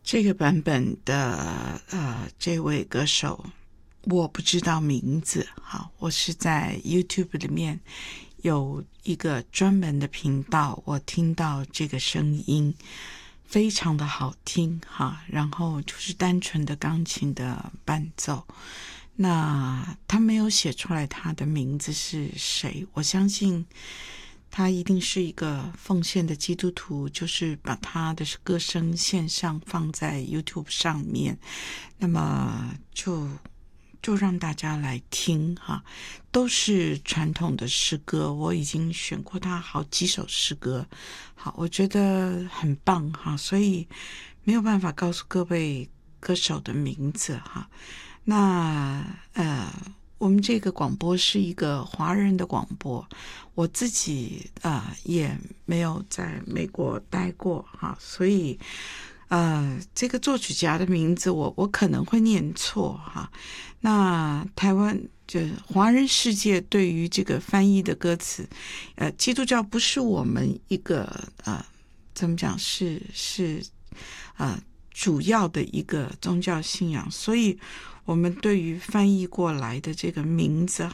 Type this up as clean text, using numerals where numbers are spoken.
这个版本的这位歌手我不知道名字，好，我是在 YouTube 里面有一个专门的频道，我听到这个声音非常的好听哈，然后就是单纯的钢琴的伴奏。那他没有写出来他的名字是谁，我相信他一定是一个奉献的基督徒，就是把他的歌声线上放在 YouTube 上面，那么就让大家来听哈，都是传统的诗歌，我已经选过他好几首诗歌，好，我觉得很棒哈，所以没有办法告诉各位歌手的名字哈。那我们这个广播是一个华人的广播，我自己也没有在美国待过哈，所以这个作曲家的名字我可能会念错哈。那台湾就华人世界对于这个翻译的歌词，基督教不是我们一个怎么讲是主要的一个宗教信仰，所以我们对于翻译过来的这个名字